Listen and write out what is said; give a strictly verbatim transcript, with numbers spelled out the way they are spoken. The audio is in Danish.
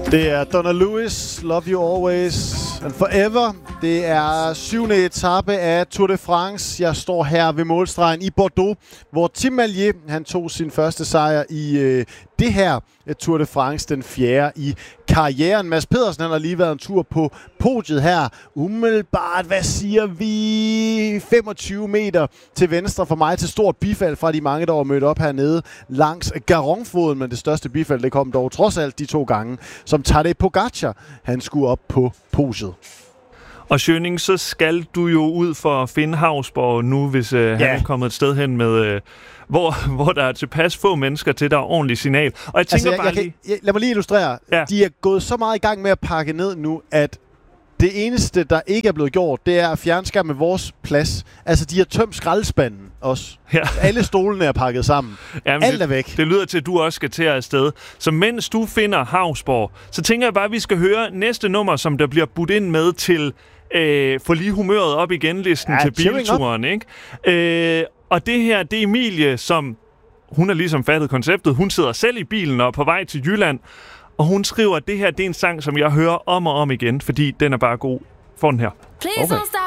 Det er Donna Lewis, Love You Always and Forever. Det er syvende etape af Tour de France. Jeg står her ved målstregen i Bordeaux, hvor Tim Mallier han tog sin første sejr i øh, det her Tour de France, den fjerde i karrieren. Mads Pedersen han har lige været en tur på podiet her. Umiddelbart, hvad siger vi? femogtyve meter til venstre for mig, til stort bifald fra de mange, der var mødt op hernede langs Garonfoden. Men det største bifald, det kom dog trods alt de to gange, som Tadej Pogačar, han skulle op på podiet. Og Schøning, så skal du jo ud for at finde Hausborg nu, hvis øh, ja. han er kommet et sted hen med, øh, hvor, hvor der er tilpas få mennesker til, der er ordentligt signal. Og jeg tænker altså, jeg, bare jeg lige... Kan, jeg, lad mig lige illustrere. Ja. De er gået så meget i gang med at pakke ned nu, at det eneste, der ikke er blevet gjort, det er at fjernskærme vores plads. Altså, de har tømt skraldespanden også. Ja. Alle stolene er pakket sammen. Jamen, alt er væk. Det, det lyder til, at du også skal til at afsted. Så mens du finder Hausborg, så tænker jeg bare, at vi skal høre næste nummer, som der bliver budt ind med til øh, få lige humøret op igen listen ja, til bilturen, ikke? Øh, og det her, det er Emilie, som hun har ligesom fattet konceptet. Hun sidder selv i bilen og på vej til Jylland. Og hun skriver, at det her det er en sang, som jeg hører om og om igen, fordi den er bare god. Få den her. Please don't stop